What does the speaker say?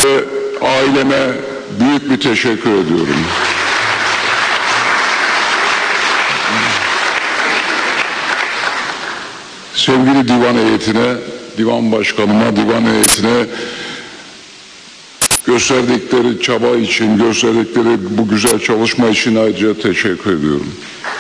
ve aileme büyük bir teşekkür ediyorum. Sevgili divan heyetine, divan başkanıma, divan heyetine gösterdikleri çaba için, gösterdikleri bu güzel çalışma için ayrıca teşekkür ediyorum.